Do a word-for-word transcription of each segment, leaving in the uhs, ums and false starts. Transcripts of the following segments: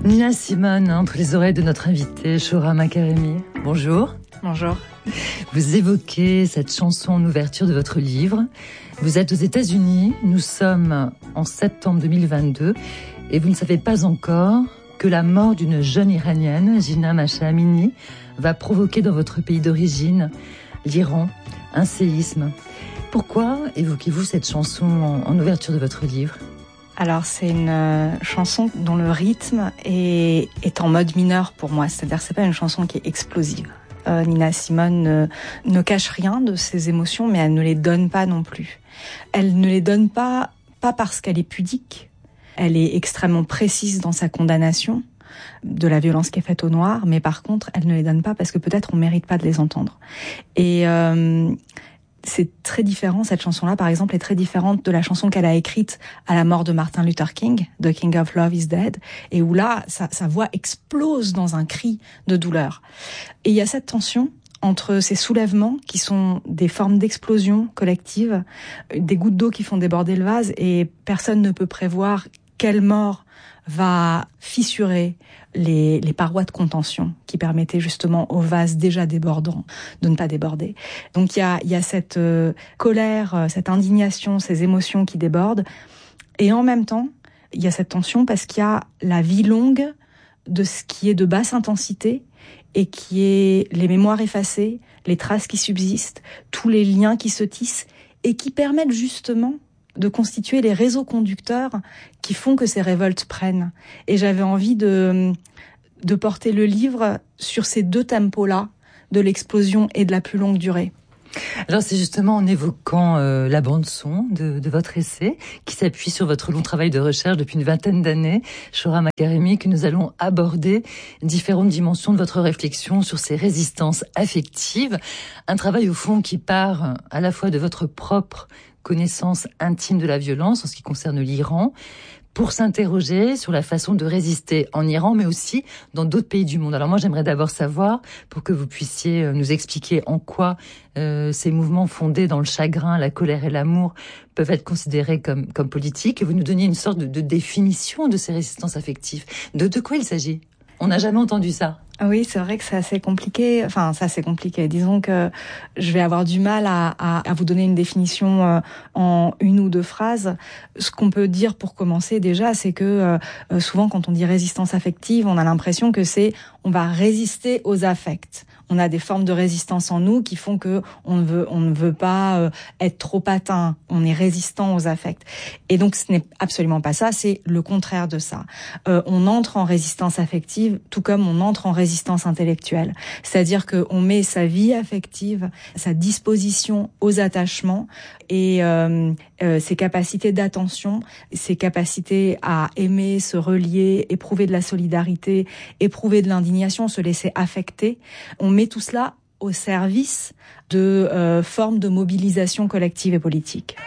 Nina Simone, entre les oreilles de notre invitée, Shohrah Makaremi. Bonjour. Bonjour. Vous évoquez cette chanson en ouverture de votre livre. Vous êtes aux États-Unis, nous sommes en septembre deux mille vingt-deux et vous ne savez pas encore que la mort d'une jeune Iranienne, Jina Mahsa Amini, va provoquer dans votre pays d'origine, l'Iran, un séisme. Pourquoi évoquez-vous cette chanson en, en ouverture de votre livre ? Alors c'est une euh, chanson dont le rythme est, est en mode mineur pour moi, c'est-à-dire c'est pas une chanson qui est explosive. Euh, Nina Simone ne, ne cache rien de ses émotions, mais elle ne les donne pas non plus. Elle ne les donne pas, pas parce qu'elle est pudique. Elle est extrêmement précise dans sa condamnation de la violence qui est faite aux Noirs, mais par contre, elle ne les donne pas parce que peut-être on mérite pas de les entendre. Et euh, c'est très différent, cette chanson-là, par exemple, est très différente de la chanson qu'elle a écrite à la mort de Martin Luther King, The King of Love is Dead, et où là, sa, sa voix explose dans un cri de douleur. Et il y a cette tension entre ces soulèvements qui sont des formes d'explosion collective, des gouttes d'eau qui font déborder le vase, et personne ne peut prévoir quelle mort va fissurer les, les parois de contention qui permettaient justement au vase déjà débordant de ne pas déborder. Donc il y a, il y a cette euh, colère, cette indignation, ces émotions qui débordent. Et en même temps, il y a cette tension parce qu'il y a la vie longue de ce qui est de basse intensité et qui est les mémoires effacées, les traces qui subsistent, tous les liens qui se tissent et qui permettent justement de constituer les réseaux conducteurs qui font que ces révoltes prennent. Et j'avais envie de, de porter le livre sur ces deux tempos-là, de l'explosion et de la plus longue durée. Alors c'est justement en évoquant euh, la bande-son de, de votre essai, qui s'appuie sur votre long travail de recherche depuis une vingtaine d'années, Shohrah Makaremi, que nous allons aborder différentes dimensions de votre réflexion sur ces résistances affectives. Un travail au fond qui part à la fois de votre propre connaissance intime de la violence en ce qui concerne l'Iran, pour s'interroger sur la façon de résister en Iran, mais aussi dans d'autres pays du monde. Alors moi, j'aimerais d'abord savoir, pour que vous puissiez nous expliquer en quoi euh, ces mouvements fondés dans le chagrin, la colère et l'amour peuvent être considérés comme, comme politiques, et vous nous donniez une sorte de, de définition de ces résistances affectives. De, de quoi il s'agit ? On n'a jamais entendu ça. Oui, c'est vrai que c'est assez compliqué. Enfin, c'est assez compliqué. Disons que je vais avoir du mal à, à, à vous donner une définition euh, en une ou deux phrases. Ce qu'on peut dire pour commencer déjà, c'est que euh, souvent quand on dit résistance affective, on a l'impression que c'est on va résister aux affects. On a des formes de résistance en nous qui font que on ne veut, on ne veut pas euh, être trop atteint. On est résistant aux affects. Et donc, ce n'est absolument pas ça. C'est le contraire de ça. Euh, on entre en résistance affective, tout comme on entre en résistance intellectuelle. C'est-à-dire que on met sa vie affective, sa disposition aux attachements et euh, euh, ses capacités d'attention, ses capacités à aimer, se relier, éprouver de la solidarité, éprouver de l'indignation, se laisser affecter. On met tout cela au service de euh, formes de mobilisation collective et politique.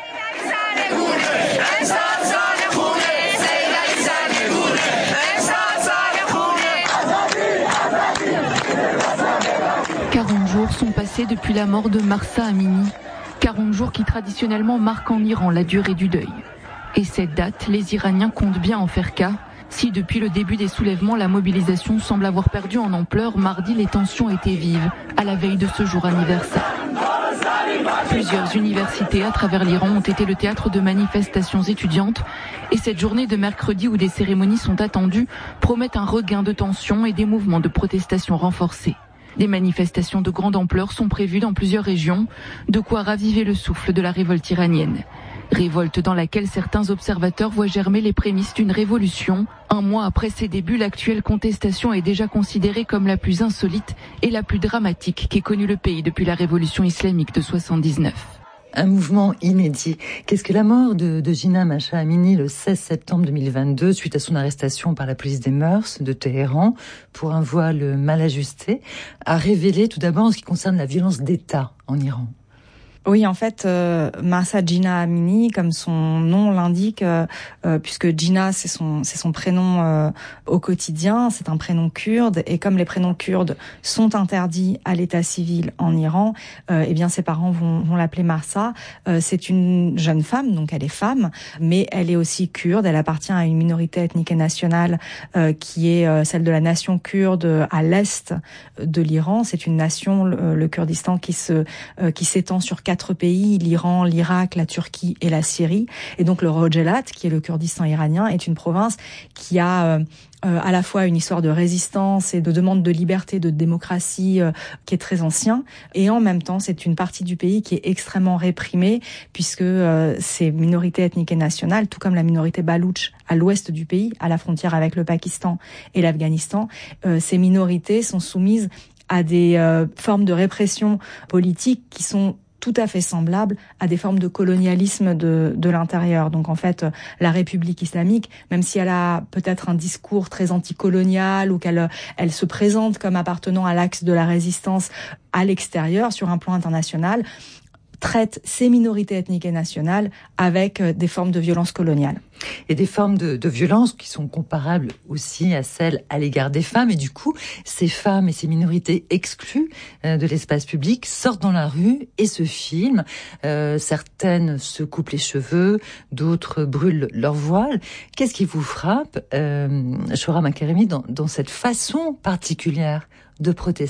quarante jours sont passés depuis la mort de Mahsa Amini. quarante jours qui traditionnellement marquent en Iran la durée du deuil. Et cette date, les Iraniens comptent bien en faire cas. Si depuis le début des soulèvements, la mobilisation semble avoir perdu en ampleur, mardi, les tensions étaient vives, à la veille de ce jour anniversaire. Plusieurs universités à travers l'Iran ont été le théâtre de manifestations étudiantes. Et cette journée de mercredi où des cérémonies sont attendues promet un regain de tension et des mouvements de protestation renforcés. Des manifestations de grande ampleur sont prévues dans plusieurs régions, de quoi raviver le souffle de la révolte iranienne. Révolte dans laquelle certains observateurs voient germer les prémices d'une révolution. Un mois après ses débuts, l'actuelle contestation est déjà considérée comme la plus insolite et la plus dramatique qu'ait connue le pays depuis la révolution islamique de soixante-dix-neuf. Un mouvement inédit. Qu'est-ce que la mort de, de Jina Mahsa Amini le seize septembre deux mille vingt-deux, suite à son arrestation par la police des mœurs de Téhéran pour un voile mal ajusté, a révélé tout d'abord en ce qui concerne la violence d'État en Iran? Oui, en fait, euh, Mahsa Jina Amini, comme son nom l'indique, euh, euh, puisque Jina c'est son c'est son prénom euh, au quotidien, c'est un prénom kurde, et comme les prénoms kurdes sont interdits à l'état civil en Iran, euh, eh bien ses parents vont vont l'appeler Mahsa. Euh, c'est une jeune femme, donc elle est femme, mais elle est aussi kurde. Elle appartient à une minorité ethnique et nationale euh, qui est euh, celle de la nation kurde à l'est de l'Iran. C'est une nation, le, le Kurdistan, qui se euh, qui s'étend sur quatre pays, l'Iran, l'Irak, la Turquie et la Syrie. Et donc le Rojalat, qui est le Kurdistan iranien, est une province qui a euh, euh, à la fois une histoire de résistance et de demande de liberté, de démocratie euh, qui est très ancien. Et en même temps, c'est une partie du pays qui est extrêmement réprimée, puisque euh, ces minorités ethniques et nationales, tout comme la minorité baloutche à l'ouest du pays, à la frontière avec le Pakistan et l'Afghanistan, euh, ces minorités sont soumises à des euh, formes de répression politique qui sont tout à fait semblables à des formes de colonialisme de, de l'intérieur. Donc en fait, la République islamique, même si elle a peut-être un discours très anticolonial ou qu'elle elle se présente comme appartenant à l'axe de la résistance à l'extérieur, sur un plan international, traite ces minorités ethniques et nationales avec des formes de violence coloniale. Et des formes de, de violence qui sont comparables aussi à celles à l'égard des femmes. Et du coup, ces femmes et ces minorités exclues euh, de l'espace public sortent dans la rue et se filment. Euh, certaines se coupent les cheveux, d'autres brûlent leur voile. Qu'est-ce qui vous frappe, euh, Shoura Makaremi, dans, dans cette façon particulière de protester ?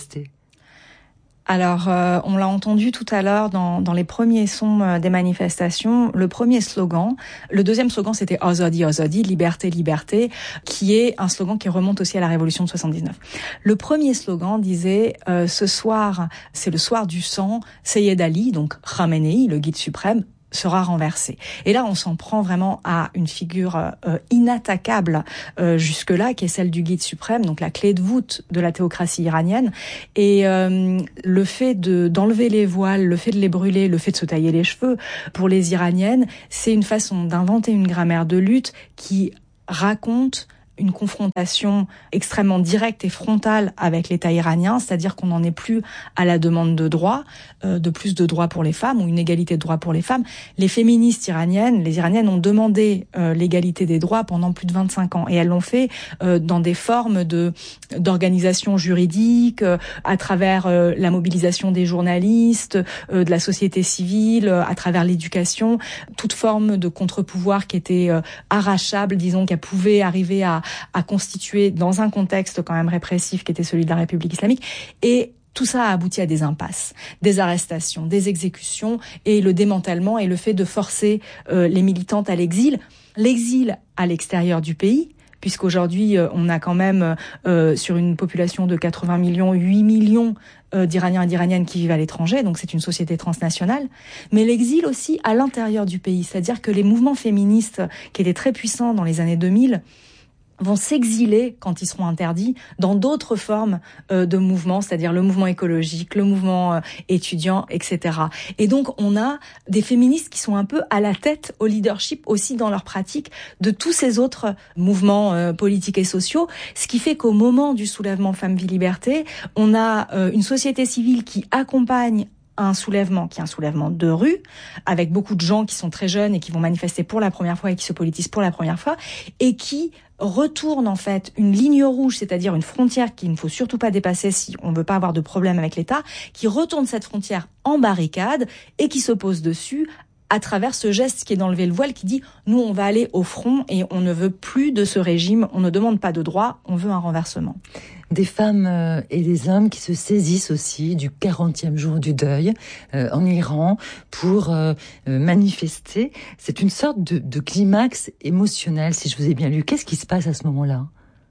Alors, euh, on l'a entendu tout à l'heure dans, dans les premiers sons euh, des manifestations, le premier slogan, le deuxième slogan c'était « Azadi, Azadi », liberté, liberté, qui est un slogan qui remonte aussi à la Révolution de soixante-dix-neuf. Le premier slogan disait euh, « Ce soir, c'est le soir du sang, Seyed Ali, donc Khamenei, le guide suprême, sera renversé ». Et là, on s'en prend vraiment à une figure euh, inattaquable euh, jusque-là, qui est celle du guide suprême, donc la clé de voûte de la théocratie iranienne. Et euh, le fait de d'enlever les voiles, le fait de les brûler, le fait de se tailler les cheveux, pour les Iraniennes, c'est une façon d'inventer une grammaire de lutte qui raconte une confrontation extrêmement directe et frontale avec l'État iranien, c'est-à-dire qu'on n'en est plus à la demande de droits, euh, de plus de droits pour les femmes ou une égalité de droits pour les femmes. Les féministes iraniennes, les iraniennes ont demandé euh, l'égalité des droits pendant plus de vingt-cinq ans et elles l'ont fait euh, dans des formes de d'organisation juridique, euh, à travers euh, la mobilisation des journalistes, euh, de la société civile, euh, à travers l'éducation, toute forme de contre-pouvoir qui était euh, arrachable, disons, qui pouvait arriver à à constituer dans un contexte quand même répressif qui était celui de la République islamique. Et tout ça a abouti à des impasses, des arrestations, des exécutions et le démantèlement et le fait de forcer euh, les militantes à l'exil. L'exil à l'extérieur du pays, puisqu'aujourd'hui, euh, on a quand même, euh, sur une population de quatre-vingts millions, huit millions euh, d'Iraniens et d'Iraniennes qui vivent à l'étranger, donc c'est une société transnationale. Mais l'exil aussi à l'intérieur du pays, c'est-à-dire que les mouvements féministes qui étaient très puissants dans les années deux mille vont s'exiler quand ils seront interdits dans d'autres formes euh, de mouvements, c'est-à-dire le mouvement écologique, le mouvement euh, étudiant, et cetera. Et donc on a des féministes qui sont un peu à la tête, au leadership aussi dans leur pratique de tous ces autres mouvements euh, politiques et sociaux, ce qui fait qu'au moment du soulèvement Femmes, Vie, Liberté, on a euh, une société civile qui accompagne un soulèvement qui est un soulèvement de rue, avec beaucoup de gens qui sont très jeunes et qui vont manifester pour la première fois et qui se politisent pour la première fois, et qui retourne en fait une ligne rouge, c'est-à-dire une frontière qu'il ne faut surtout pas dépasser si on ne veut pas avoir de problème avec l'État, qui retourne cette frontière en barricade et qui se pose dessus à travers ce geste qui est d'enlever le voile, qui dit « nous, on va aller au front et on ne veut plus de ce régime, on ne demande pas de droit, on veut un renversement ». Des femmes et des hommes qui se saisissent aussi du quarantième jour du deuil euh, en Iran pour euh, manifester. C'est une sorte de, de climax émotionnel, si je vous ai bien lu. Qu'est-ce qui se passe à ce moment-là ?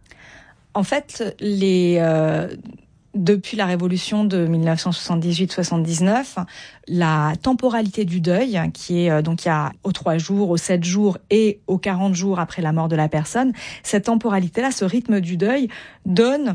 En fait, les... Euh Depuis la révolution de dix-neuf cent soixante-dix-huit soixante-dix-neuf, la temporalité du deuil, qui est donc il y a aux trois jours, aux sept jours et aux quarante jours après la mort de la personne, cette temporalité-là, ce rythme du deuil, donne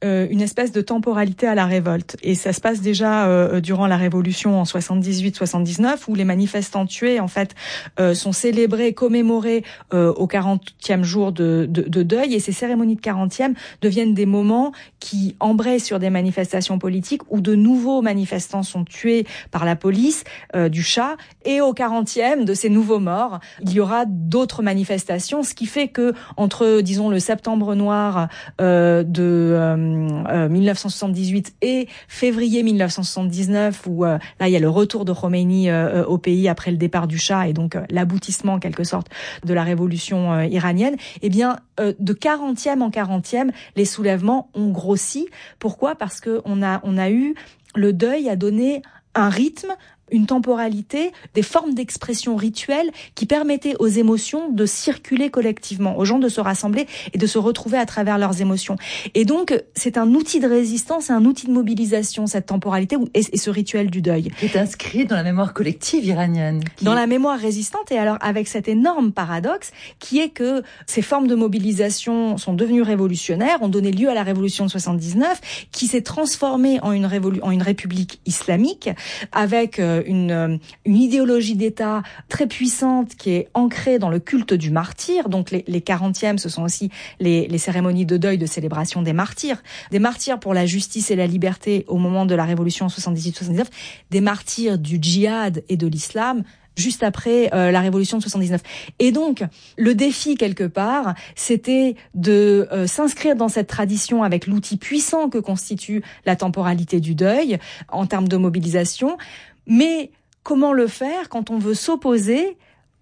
euh, une espèce de temporalité à la révolte. Et ça se passe déjà euh, durant la Révolution en soixante-dix-huit soixante-dix-neuf, où les manifestants tués, en fait, euh, sont célébrés, commémorés euh, au quarantième jour de, de, de deuil. Et ces cérémonies de quarantième deviennent des moments qui embrayent sur des manifestations politiques où de nouveaux manifestants sont tués par la police euh, du Shah. Et au quarantième de ces nouveaux morts, il y aura d'autres manifestations, ce qui fait que entre, disons, le Septembre noir euh, de euh, euh, mille neuf cent soixante-dix-huit et février mille neuf cent soixante-dix-neuf, où euh, là il y a le retour de Khomeini euh, au pays après le départ du Shah et donc euh, l'aboutissement en quelque sorte de la révolution euh, iranienne, eh bien euh, de quarantième en quarantième, les soulèvements ont grossi. Pourquoi ? Parce que on a on a eu le deuil a donné un rythme, une temporalité, des formes d'expression rituelles qui permettaient aux émotions de circuler collectivement, aux gens de se rassembler et de se retrouver à travers leurs émotions. Et donc, c'est un outil de résistance, un outil de mobilisation, cette temporalité et ce rituel du deuil. Qui est inscrit dans la mémoire collective iranienne. Qui... Dans la mémoire résistante, et alors avec cet énorme paradoxe qui est que ces formes de mobilisation sont devenues révolutionnaires, ont donné lieu à la révolution de soixante-dix-neuf, qui s'est transformée en une, révolu- en une république islamique, avec Une, une idéologie d'État très puissante qui est ancrée dans le culte du martyr. Donc les, les quarantièmes, ce sont aussi les, les cérémonies de deuil, de célébration des martyrs. Des martyrs pour la justice et la liberté au moment de la révolution soixante-dix-huit soixante-dix-neuf. Des martyrs du djihad et de l'islam juste après euh, la révolution de soixante-dix-neuf. Et donc, le défi, quelque part, c'était de euh, s'inscrire dans cette tradition avec l'outil puissant que constitue la temporalité du deuil en termes de mobilisation. Mais comment le faire quand on veut s'opposer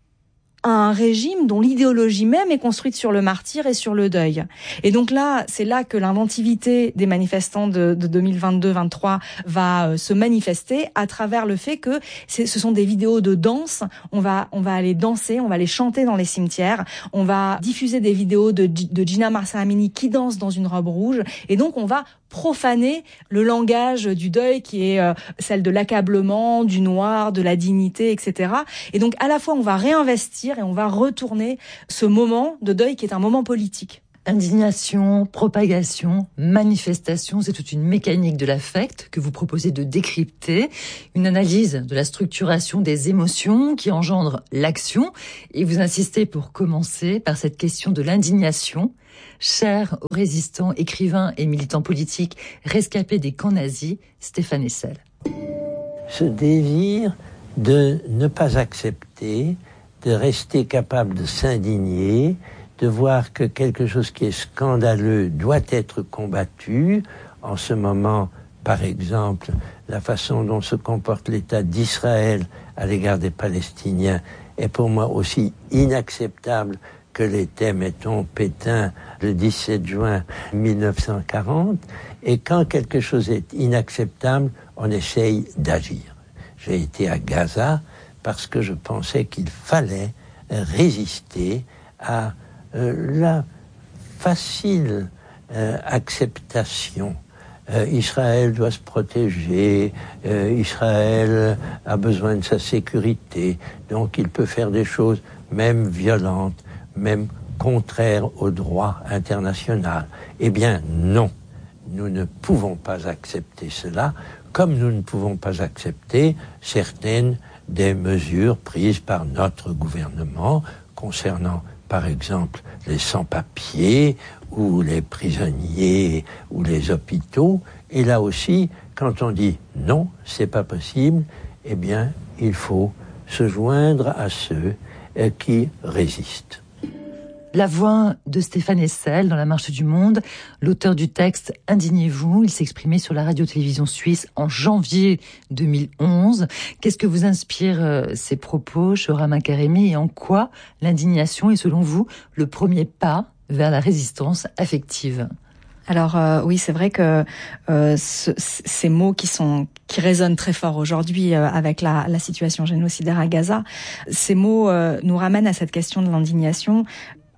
à un régime dont l'idéologie même est construite sur le martyr et sur le deuil? Et donc là, c'est là que l'inventivité des manifestants de, de deux mille vingt-deux vingt-trois va euh, se manifester à travers le fait que c'est, ce sont des vidéos de danse. On va, on va aller danser, on va aller chanter dans les cimetières, on va diffuser des vidéos de, de Gina Mahsa Amini qui danse dans une robe rouge. Et donc, on va profaner le langage du deuil qui est euh, celle de l'accablement, du noir, de la dignité, et cetera. Et donc, à la fois, on va réinvestir et on va retourner ce moment de deuil qui est un moment politique. Indignation, propagation, manifestation, c'est toute une mécanique de l'affect que vous proposez de décrypter, une analyse de la structuration des émotions qui engendre l'action, et vous insistez pour commencer par cette question de l'indignation, chère aux résistants, écrivains et militants politiques rescapés des camps nazis, Stéphane Hessel. Ce désir de ne pas accepter, de rester capable de s'indigner, de voir que quelque chose qui est scandaleux doit être combattu. En ce moment, par exemple, la façon dont se comporte l'État d'Israël à l'égard des Palestiniens est pour moi aussi inacceptable que l'était, mettons, Pétain le dix-sept juin mille neuf cent quarante. Et quand quelque chose est inacceptable, on essaye d'agir. J'ai été à Gaza parce que je pensais qu'il fallait résister à euh, la facile euh, acceptation. Euh, Israël doit se protéger, euh, Israël a besoin de sa sécurité, donc il peut faire des choses même violentes, même contraires au droit international. Eh bien non, nous ne pouvons pas accepter cela, comme nous ne pouvons pas accepter certaines des mesures prises par notre gouvernement concernant, par exemple, les sans-papiers ou les prisonniers ou les hôpitaux. Et là aussi, quand on dit non, c'est pas possible, eh bien, il faut se joindre à ceux qui résistent. La voix de Stéphane Hessel dans La Marche du Monde, l'auteur du texte « Indignez-vous », il s'exprimait sur la radio-télévision suisse en janvier deux mille onze. Qu'est-ce que vous inspirent euh, ces propos, Shohrama Karimi, et en quoi l'indignation est selon vous le premier pas vers la résistance affective ? Alors euh, oui, c'est vrai que euh, ce, ces mots qui sont qui résonnent très fort aujourd'hui euh, avec la, la situation génocidaire à Gaza, ces mots euh, nous ramènent à cette question de l'indignation.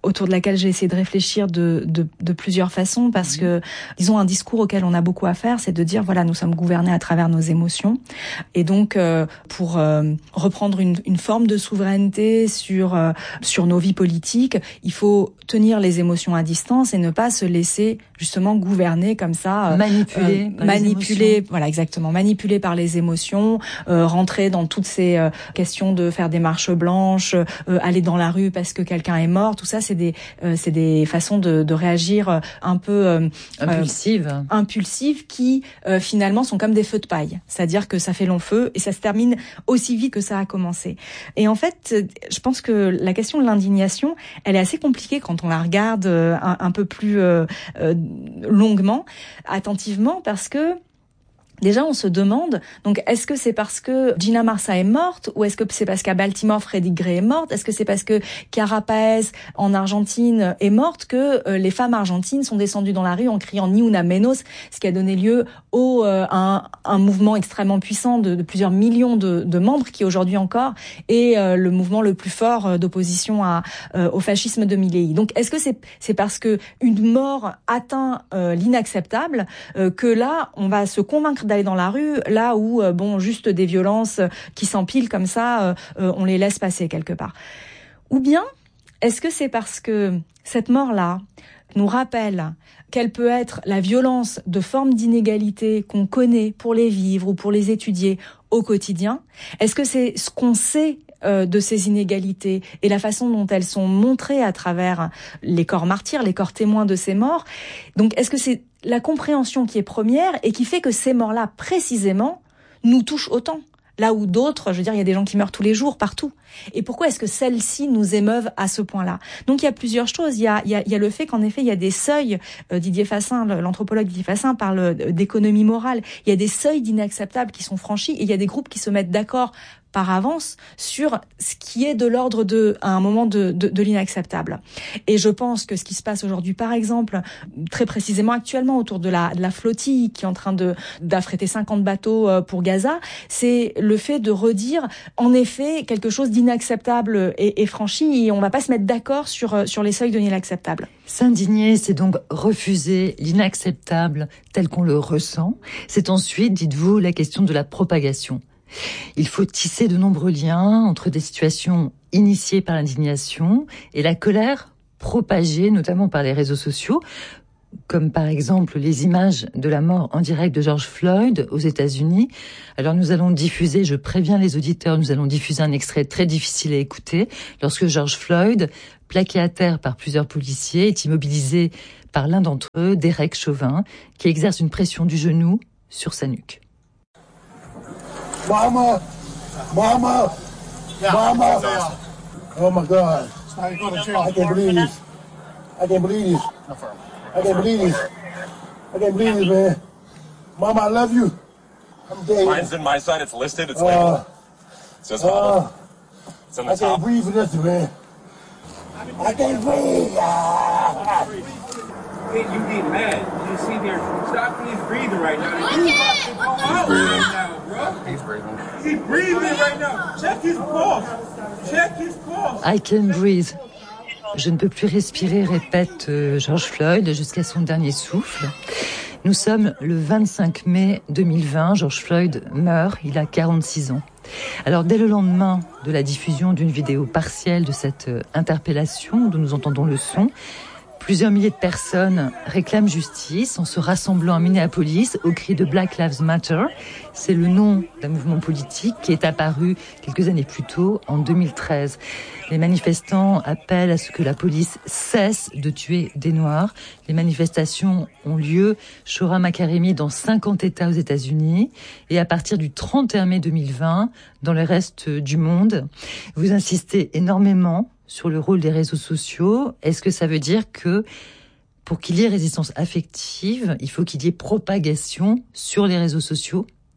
autour de laquelle j'ai essayé de réfléchir de, de, de plusieurs façons, parce que, disons, un discours auquel on a beaucoup à faire, c'est de dire, voilà, nous sommes gouvernés à travers nos émotions. Et donc, euh, pour euh, reprendre une, une forme de souveraineté sur, euh, sur nos vies politiques, il faut tenir les émotions à distance et ne pas se laisser, justement, gouverner comme ça. Euh, manipuler. Euh, manipuler, voilà, exactement. Manipuler par les émotions, euh, rentrer dans toutes ces euh, questions de faire des marches blanches, euh, aller dans la rue parce que quelqu'un est mort. Tout ça, c'est des, euh, c'est des façons de, de réagir un peu euh, impulsives, euh, impulsives, qui euh, finalement sont comme des feux de paille. C'est-à-dire que ça fait long feu et ça se termine aussi vite que ça a commencé. Et en fait, je pense que la question de l'indignation, elle est assez compliquée quand on la regarde euh, un, un peu plus euh, euh, longuement, attentivement, parce que déjà, on se demande, donc, est-ce que c'est parce que Gina Marsa est morte, ou est-ce que c'est parce qu'à Baltimore, Freddie Gray est morte? Est-ce que c'est parce que Cara Paez, en Argentine, est morte que euh, les femmes argentines sont descendues dans la rue en criant Ni una menos, ce qui a donné lieu au, euh, un, un mouvement extrêmement puissant de, de plusieurs millions de, de membres, qui aujourd'hui encore est euh, le mouvement le plus fort d'opposition à, euh, au fascisme de Milei. Donc, est-ce que c'est, c'est parce que une mort atteint euh, l'inacceptable euh, que là, on va se convaincre d'aller dans la rue, là où, euh, bon, juste des violences qui s'empilent comme ça, euh, euh, on les laisse passer quelque part. Ou bien, est-ce que c'est parce que cette mort-là nous rappelle quelle peut être la violence de formes d'inégalité qu'on connaît pour les vivre ou pour les étudier au quotidien? Est-ce que c'est ce qu'on sait euh, de ces inégalités et la façon dont elles sont montrées à travers les corps martyrs, les corps témoins de ces morts? Donc, est-ce que c'est la compréhension qui est première et qui fait que ces morts-là, précisément, nous touchent autant? Là où d'autres, je veux dire, il y a des gens qui meurent tous les jours, partout. Et pourquoi est-ce que celles-ci nous émeuvent à ce point-là? Donc il y a plusieurs choses. Il y a, il y a, il y a le fait qu'en effet, il y a des seuils. Euh, Didier Fassin, l'anthropologue Didier Fassin, parle d'économie morale. Il y a des seuils d'inacceptables qui sont franchis et il y a des groupes qui se mettent d'accord par avance sur ce qui est de l'ordre de, à un moment de, de, de l'inacceptable. Et je pense que ce qui se passe aujourd'hui, par exemple, très précisément actuellement autour de la, de la flottille qui est en train de, d'affréter cinquante bateaux pour Gaza, c'est le fait de redire, en effet, quelque chose d'inacceptable est, est franchi et on va pas se mettre d'accord sur, sur les seuils de l'inacceptable. S'indigner, c'est donc refuser l'inacceptable tel qu'on le ressent. C'est ensuite, dites-vous, la question de la propagation. Il faut tisser de nombreux liens entre des situations initiées par l'indignation et la colère propagée notamment par les réseaux sociaux, comme par exemple les images de la mort en direct de George Floyd aux États-Unis. Alors nous allons diffuser, je préviens les auditeurs, nous allons diffuser un extrait très difficile à écouter, lorsque George Floyd, plaqué à terre par plusieurs policiers, est immobilisé par l'un d'entre eux, Derek Chauvin, qui exerce une pression du genou sur sa nuque. Mama! Mama! Mama! Oh my God. I can't believe this. I can't believe this. I can't believe this. I can't believe this, man. Mama, I love you. I'm dead. Mine's in my side. It's listed. It's labeled. Uh, it says Hobble. Uh, it's on the I top. can't breathe for this, man. I can't breathe. Ah. You get mad. You see there. Stop. He's breathing right now. He's breathing. Right now, bro. He's breathing. He's breathing right now. Check his pulse. Check his pulse. I can breathe. Je ne peux plus respirer, répète George Floyd jusqu'à son dernier souffle. Nous sommes le vingt-cinq mai deux mille vingt. George Floyd meurt. Il a quarante-six ans. Alors, dès le lendemain de la diffusion d'une vidéo partielle de cette interpellation dont nous entendons le son, plusieurs milliers de personnes réclament justice en se rassemblant à Minneapolis au cri de Black Lives Matter. C'est le nom d'un mouvement politique qui est apparu quelques années plus tôt, en deux mille treize. Les manifestants appellent à ce que la police cesse de tuer des Noirs. Les manifestations ont lieu, Shoura Makarimi, dans cinquante États aux États-Unis et à partir du trente et un mai deux mille vingt, dans le reste du monde. Vous insistez énormément sur le rôle des réseaux sociaux. Est-ce que ça veut dire que pour qu'il y ait résistance affective, il faut qu'il y ait propagation sur les réseaux sociaux ?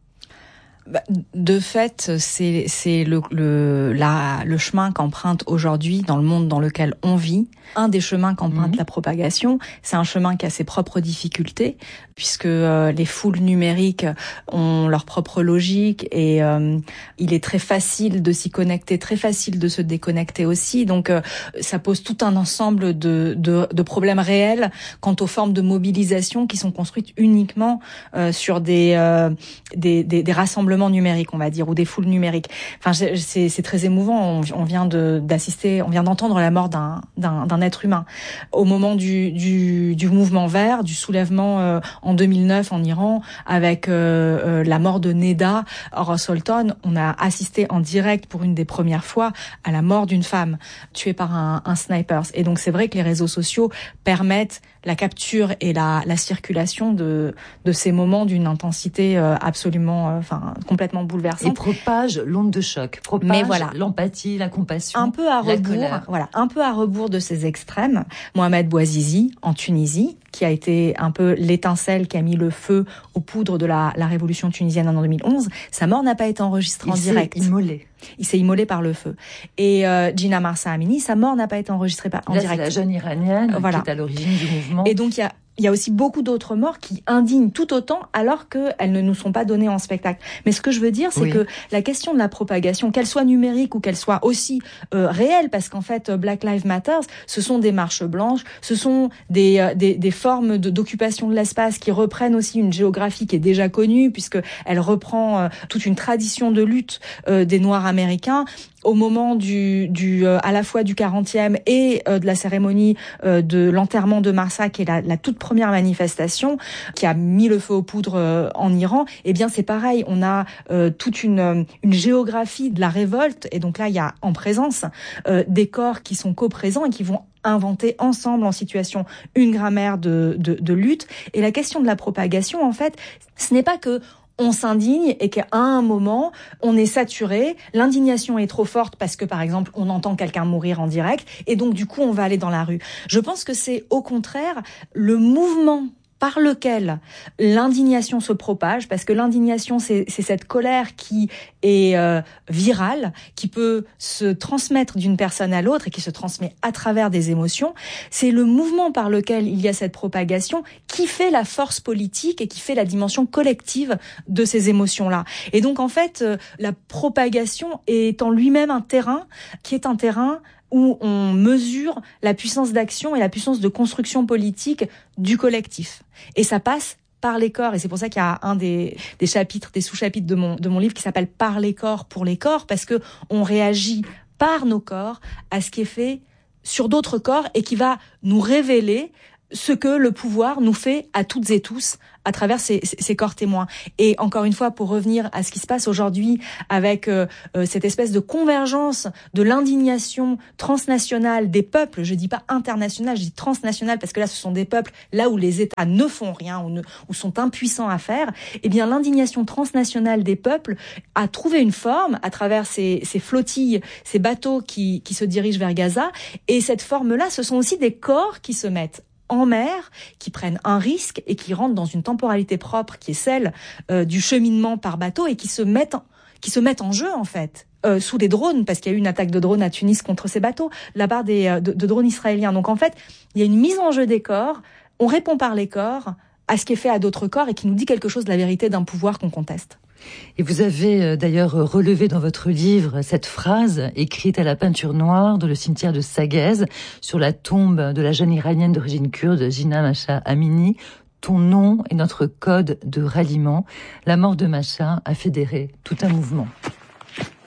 Bah, de fait, c'est c'est le le la le chemin qu'emprunte aujourd'hui dans le monde dans lequel on vit. Un des chemins qu'emprunte mmh. la propagation, c'est un chemin qui a ses propres difficultés, puisque euh, les foules numériques ont leur propre logique et euh, il est très facile de s'y connecter, très facile de se déconnecter aussi. Donc euh, ça pose tout un ensemble de, de de problèmes réels quant aux formes de mobilisation qui sont construites uniquement euh, sur des, euh, des des des rassemblements numériques, on va dire, ou des foules numériques. Enfin, c'est c'est très émouvant. On, on vient de d'assister, on vient d'entendre la mort d'un d'un d'un être humain au moment du du du mouvement vert, du soulèvement euh, en deux mille neuf en Iran, avec euh, euh, la mort de Neda Ora-Solton. On a assisté en direct pour une des premières fois à la mort d'une femme tuée par un, un sniper. Et donc c'est vrai que les réseaux sociaux permettent la capture et la, la circulation de, de ces moments d'une intensité euh, absolument, euh, enfin, complètement bouleversante. Et propage l'onde de choc, propage Mais voilà, l'empathie, la compassion, un peu à rebours, voilà, un peu à rebours de ces extrêmes. Mohamed Bouazizi en Tunisie, qui a été un peu l'étincelle qui a mis le feu aux poudres de la, la révolution tunisienne en deux mille onze. Sa mort n'a pas été enregistrée Il en direct. Il s'est immolé. Il s'est immolé par le feu. Et euh, Gina Mahsa Amini, sa mort n'a pas été enregistrée par, en Là, direct. C'est la jeune iranienne voilà. qui est à l'origine du mouvement. Et donc il y a Il y a aussi beaucoup d'autres morts qui indignent tout autant alors qu'elles ne nous sont pas données en spectacle. Mais ce que je veux dire, c'est oui. que la question de la propagation, qu'elle soit numérique ou qu'elle soit aussi euh, réelle, parce qu'en fait, Black Lives Matter, ce sont des marches blanches, ce sont des, euh, des, des formes de, d'occupation de l'espace qui reprennent aussi une géographie qui est déjà connue, puisqu'elle reprend euh, toute une tradition de lutte euh, des Noirs américains. Au moment du, du euh, à la fois du quarantième et euh, de la cérémonie euh, de l'enterrement de Mahsa, qui est la, la toute première manifestation qui a mis le feu aux poudres euh, en Iran, eh bien c'est pareil, on a euh, toute une, une géographie de la révolte, et donc là il y a en présence euh, des corps qui sont co-présents et qui vont inventer ensemble en situation une grammaire de, de, de lutte. Et la question de la propagation, en fait, ce n'est pas que on s'indigne et qu'à un moment, on est saturé, l'indignation est trop forte parce que, par exemple, on entend quelqu'un mourir en direct, et donc, du coup, on va aller dans la rue. Je pense que c'est, au contraire, le mouvement par lequel l'indignation se propage, parce que l'indignation, c'est, c'est cette colère qui est euh, virale, qui peut se transmettre d'une personne à l'autre et qui se transmet à travers des émotions. C'est le mouvement par lequel il y a cette propagation qui fait la force politique et qui fait la dimension collective de ces émotions-là. Et donc, en fait, euh, la propagation est en lui-même un terrain qui est un terrain où on mesure la puissance d'action et la puissance de construction politique du collectif. Et ça passe par les corps. Et c'est pour ça qu'il y a un des, des chapitres, des sous-chapitres de mon, de mon livre qui s'appelle « Par les corps, pour les corps », parce que on réagit par nos corps à ce qui est fait sur d'autres corps et qui va nous révéler ce que le pouvoir nous fait à toutes et tous à travers ces, ces corps témoins. Et encore une fois, pour revenir à ce qui se passe aujourd'hui avec euh, cette espèce de convergence de l'indignation transnationale des peuples, je dis pas internationale, je dis transnationale, parce que là, ce sont des peuples, là où les États ne font rien, ou, ne, ou sont impuissants à faire, eh bien, l'indignation transnationale des peuples a trouvé une forme à travers ces, ces flottilles, ces bateaux qui, qui se dirigent vers Gaza. Et cette forme-là, ce sont aussi des corps qui se mettent en mer, qui prennent un risque et qui rentrent dans une temporalité propre qui est celle euh, du cheminement par bateau et qui se mettent en, qui se mettent en jeu en fait euh, sous des drones, parce qu'il y a eu une attaque de drones à Tunis contre ces bateaux, la part des euh, de, de drones israéliens. Donc en fait, il y a une mise en jeu des corps. On répond par les corps à ce qui est fait à d'autres corps et qui nous dit quelque chose de la vérité d'un pouvoir qu'on conteste. Et vous avez d'ailleurs relevé dans votre livre cette phrase écrite à la peinture noire dans le cimetière de Saguez sur la tombe de la jeune iranienne d'origine kurde Gina Mahsa Amini. Ton nom est notre code de ralliement. La mort de Mahsa a fédéré tout un mouvement.